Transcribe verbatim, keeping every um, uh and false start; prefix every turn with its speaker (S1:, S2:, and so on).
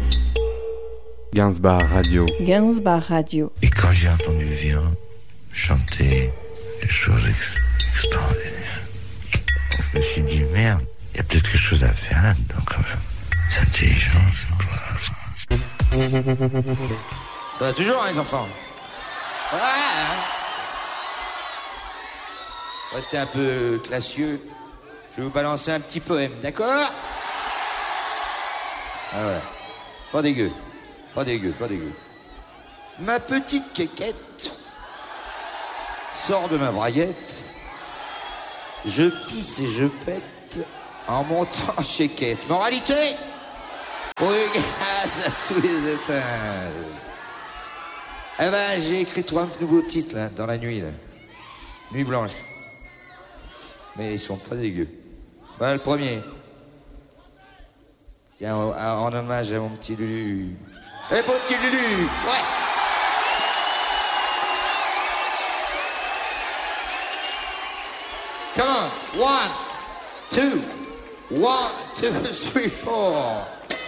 S1: Gainsbar Radio.
S2: Gainsbar Radio.
S3: Et quand j'ai entendu Vian chanter des choses ex- extraordinaires, je me suis dit, merde, il y a peut-être quelque chose à faire là-dedans quand même. C'est intelligent.
S4: Ça va toujours, hein, les enfants? Ouais, hein? Restez un peu classieux. Je vais vous balancer un petit poème, d'accord? Ah ouais. Pas dégueu. Pas dégueu, pas dégueu. Ma petite quéquette sort de ma braguette. Je pisse et je pète en montant chez Quête. Moralité? Oui, grâce à tous les étages. Eh ben, j'ai écrit trois nouveaux titres, là, dans la nuit, là. Nuit blanche. Mais ils sont pas dégueux. Voilà le premier. Tiens, en, en hommage à mon petit Lulu. Eh, pour le petit Lulu! Ouais! Come on! One, two, one, two, three, four.